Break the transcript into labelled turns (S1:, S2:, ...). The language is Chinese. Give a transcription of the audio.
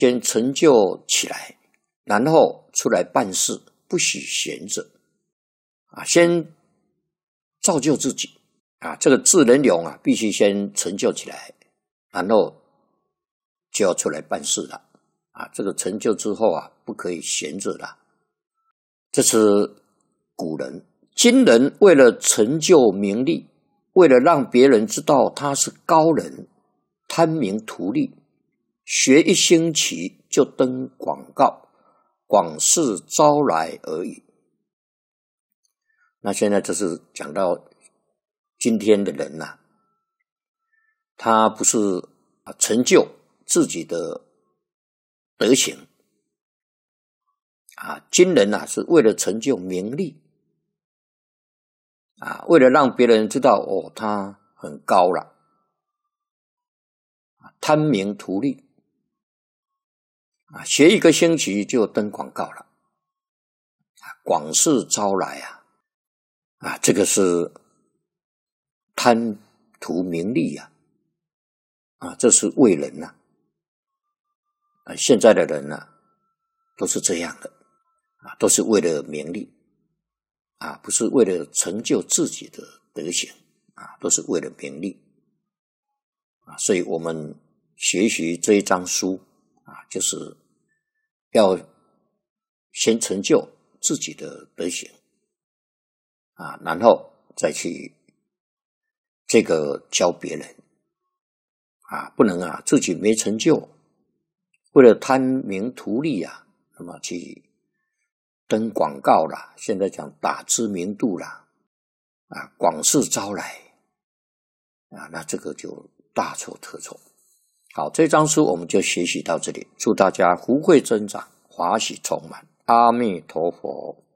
S1: 先成就起来，然后出来办事，不许闲着先造就自己这个智能勇必须先成就起来，然后就要出来办事了这个成就之后不可以闲着了。这是古人。今人为了成就名利，为了让别人知道他是高人，贪名图利，学一星期就登广告，广事招来而已。那现在这是讲到今天的人他不是成就自己的德行今人是为了成就名利为了让别人知道他很高了贪名图利学一个星期就登广告了广事招来这个是贪图名利这是为人现在的人都是这样的都是为了名利不是为了成就自己的德行都是为了名利所以我们学习这一章书就是要先成就自己的德行然后再去这个教别人不能自己没成就，为了贪名图利那么去登广告啦，现在讲打知名度啦广事招来那这个就大错特错。好，这章书我们就学习到这里，祝大家福慧增长，华喜充满，阿弥陀佛。